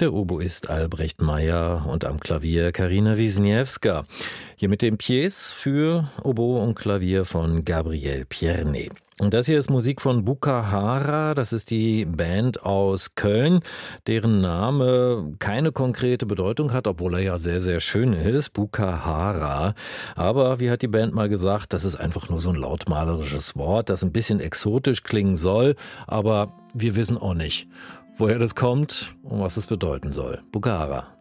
Der Oboist Albrecht Meyer und am Klavier Karina Wisniewska. Hier mit dem Pièce für Oboe und Klavier von Gabriel Pierné. Und das hier ist Musik von Bukahara, das ist die Band aus Köln, deren Name keine konkrete Bedeutung hat, obwohl er ja sehr, sehr schön ist, Bukahara. Aber wie hat die Band mal gesagt, das ist einfach nur so ein lautmalerisches Wort, das ein bisschen exotisch klingen soll, aber wir wissen auch nicht, woher das kommt und was es bedeuten soll. Bukahara.